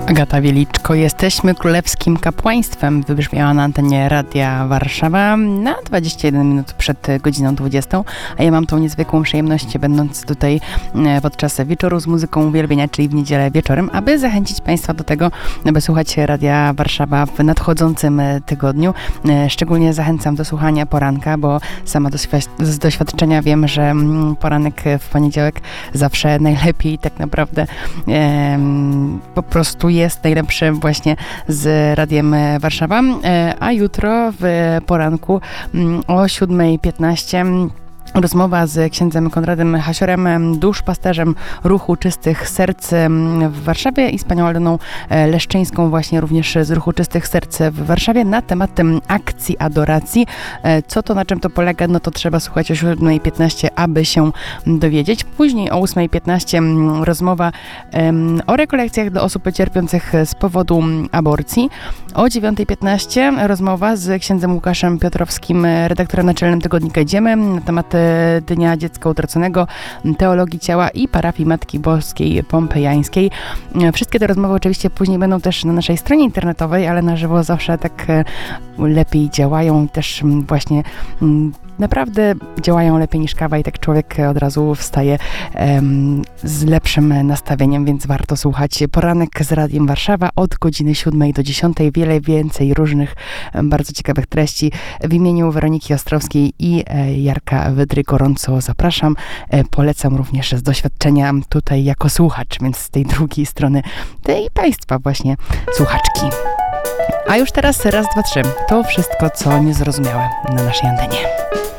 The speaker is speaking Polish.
Agata Wieliczko, jesteśmy królewskim kapłaństwem. Wybrzmiała na antenie Radia Warszawa na 21 minut przed godziną 20. A ja mam tą niezwykłą przyjemność, będąc tutaj podczas wieczoru z muzyką uwielbienia, czyli w niedzielę wieczorem, aby zachęcić Państwa do tego, aby słuchać Radia Warszawa w nadchodzącym tygodniu. Szczególnie zachęcam do słuchania poranka, bo sama z doświadczenia wiem, że poranek w poniedziałek zawsze najlepiej tak naprawdę po prostu jest najlepszy właśnie z Radiem Warszawa, a jutro w poranku o 7:15 rozmowa z księdzem Konradem Hasiorem, duszpasterzem Ruchu Czystych Serc w Warszawie i z panią Aleną Leszczyńską, właśnie również z Ruchu Czystych Serc w Warszawie, na temat akcji adoracji. Co to, na czym to polega, no to trzeba słuchać o 7:15, aby się dowiedzieć. Później o 8:15 rozmowa o rekolekcjach dla osób cierpiących z powodu aborcji. O 9:15 rozmowa z księdzem Łukaszem Piotrowskim, redaktorem naczelnym tygodnika Idziemy, na temat Dnia Dziecka Utraconego, teologii ciała i parafii Matki Boskiej Pompejańskiej. Wszystkie te rozmowy oczywiście później będą też na naszej stronie internetowej, ale na żywo zawsze tak lepiej działają, też właśnie naprawdę działają lepiej niż kawa i tak człowiek od razu wstaje z lepszym nastawieniem, więc warto słuchać. Poranek z Radiem Warszawa od godziny 7 do 10. Wiele więcej różnych bardzo ciekawych treści. W imieniu Weroniki Ostrowskiej i Jarka Wydry gorąco zapraszam. Polecam również z doświadczenia tutaj jako słuchacz, więc z tej drugiej strony tej Państwa właśnie słuchaczki. A już teraz raz, dwa, trzy. To wszystko, co niezrozumiałe na naszej antenie.